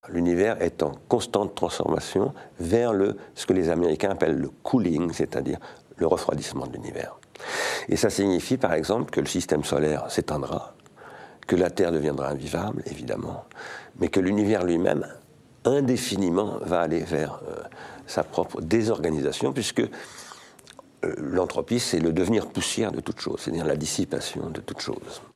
L'univers est en constante transformation vers ce que les Américains appellent le cooling, c'est-à-dire le refroidissement de l'univers. Et ça signifie par exemple que le système solaire s'éteindra, que la Terre deviendra invivable, évidemment, mais que l'univers lui-même, indéfiniment, va aller vers sa propre désorganisation, puisque l'entropie, c'est le devenir poussière de toute chose, c'est-à-dire la dissipation de toute chose.